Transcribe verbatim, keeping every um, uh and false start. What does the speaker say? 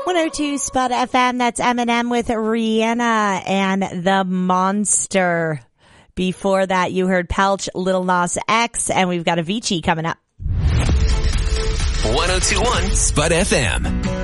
one oh two Spud F M, that's Eminem with Rihanna and The Monster. Before that, you heard Pelch, Lil Nas X, and we've got Avicii coming up. one oh two point one Spud F M.